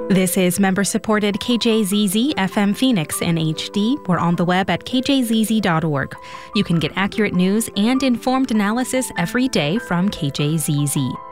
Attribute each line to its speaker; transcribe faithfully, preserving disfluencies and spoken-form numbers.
Speaker 1: This is member-supported K J Z Z F M Phoenix in H D. We're on the web at k j z z dot org. You can get accurate news and informed analysis every day from K J Z Z.